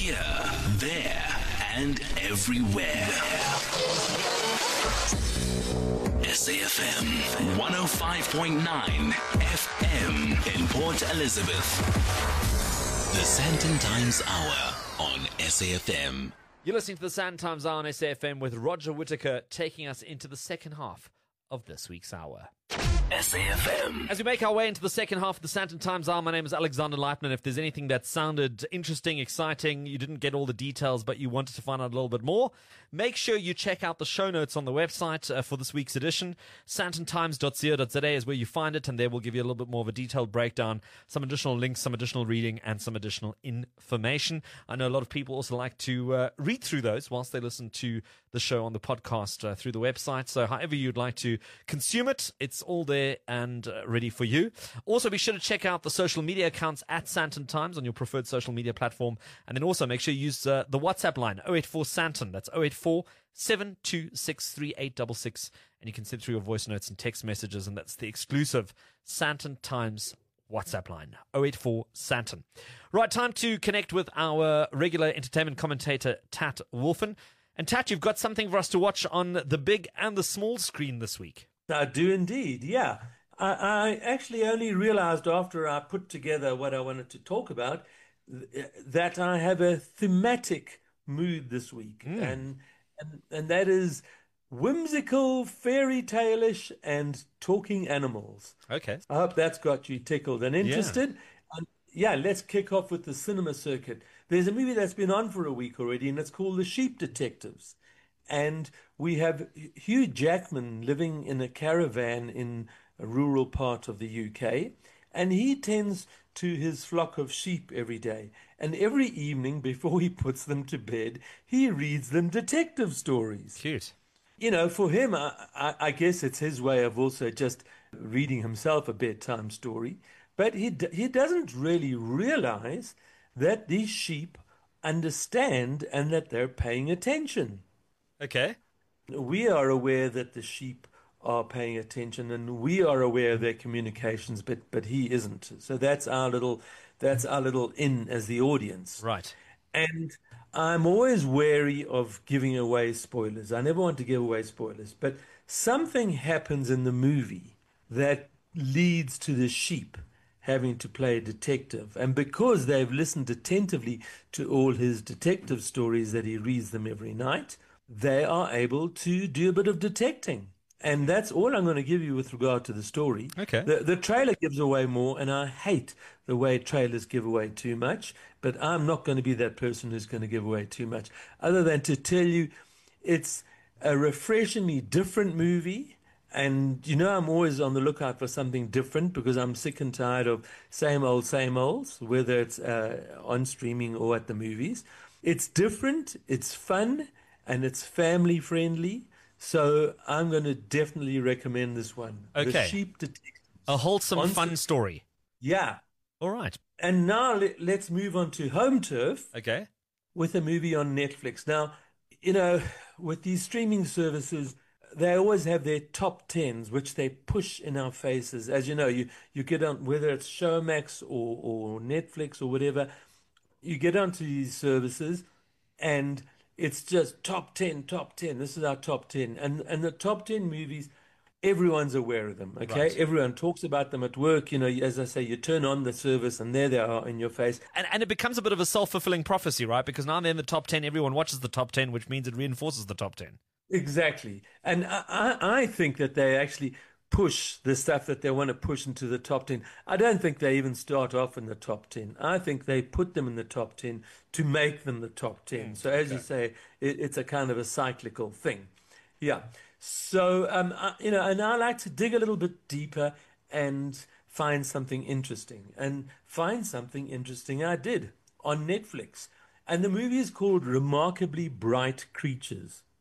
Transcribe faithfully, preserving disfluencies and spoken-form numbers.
Here, there, and everywhere. S A F M one oh five point nine F M in Port Elizabeth. The Sandton Times Hour on S A F M. You're listening to the Sandton Times Hour on S A F M with Roger Whittaker taking us into the second half of this week's hour. S A F M. As we make our way into the second half of the Sandton Times Hour, my name is Alexander Leitman. If there's anything that sounded interesting, exciting, you didn't get all the details, but you wanted to find out a little bit more, make sure you check out the show notes on the website uh, for this week's edition. sandton times dot co dot za is where you find it, and there we'll give you a little bit more of a detailed breakdown, some additional links, some additional reading, and some additional information. I know a lot of people also like to uh, read through those whilst they listen to the show on the podcast uh, through the website. So however you'd like to consume it, it's all there and uh, ready for you. Also, be sure to check out the social media accounts at Sandton Times on your preferred social media platform. And then also make sure you use uh, the WhatsApp line, oh eight four Sandton. That's oh eight four, seven two six, three eight six six. And you can send through your voice notes and text messages. And that's the exclusive Sandton Times WhatsApp line, oh eight four Sandton. Right, time to connect with our regular entertainment commentator, Tat Wolfen. And Tat, you've got something for us to watch on the big and the small screen this week. I do indeed, yeah. I, I actually only realized after I put together what I wanted to talk about th- that I have a thematic mood this week. Mm. And, and and that is whimsical, fairy tale-ish, and talking animals. Okay. I hope that's got you tickled and interested. Yeah. And yeah, let's kick off with the cinema circuit. There's a movie that's been on for a week already, and it's called The Sheep Detectives. And we have Hugh Jackman living in a caravan in a rural part of the U K, and he tends to his flock of sheep every day. And every evening before he puts them to bed, he reads them detective stories. Cute. You know, for him, I, I, I guess it's his way of also just reading himself a bedtime story. But he he doesn't really realize that these sheep understand and that they're paying attention. Okay. We are aware that the sheep are paying attention, and we are aware of their communications, but but he isn't. So that's our little that's our little in as the audience. Right. And I'm always wary of giving away spoilers. I never want to give away spoilers, but something happens in the movie that leads to the sheep having to play a detective. And because they've listened attentively to all his detective stories that he reads them every night, they are able to do a bit of detecting. And that's all I'm going to give you with regard to the story. Okay. The, the trailer gives away more, and I hate the way trailers give away too much, but I'm not going to be that person who's going to give away too much, other than to tell you it's a refreshingly different movie. And, you know, I'm always on the lookout for something different because I'm sick and tired of same old, same olds, whether it's uh, on streaming or at the movies. It's different, it's fun, and it's family friendly. So I'm going to definitely recommend this one. Okay. The Sheep Detectives. A wholesome, on fun story. Yeah. All right. And now let, let's move on to home turf. Okay. With a movie on Netflix. Now, you know, with these streaming services, they always have their top tens, which they push in our faces. As you know, you, you get on, whether it's Showmax or, or Netflix or whatever, you get onto these services and it's just top ten, top ten. This is our top ten. And and the top ten movies, everyone's aware of them, okay? Right. Everyone talks about them at work. You know, as I say, you turn on the service and there they are in your face. And and it becomes a bit of a self-fulfilling prophecy, right? Because now they're in the top ten, everyone watches the top ten, which means it reinforces the top ten. Exactly. And I, I, I think that they actually push the stuff that they want to push into the top ten. I don't think they even start off in the top ten. I think they put them in the top ten to make them the top ten. Mm, so as okay. you say, it, it's a kind of a cyclical thing. Yeah. So, um, I, you know, and I like to dig a little bit deeper and find something interesting. And find something interesting I did on Netflix. And the movie is called Remarkably Bright Creatures.